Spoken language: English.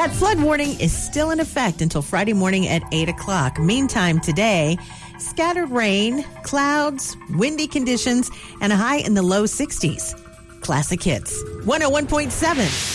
That flood warning is still in effect until Friday morning at 8 o'clock. Meantime, today, scattered rain, clouds, windy conditions, and a high in the low 60s. Classic Hits 101.7.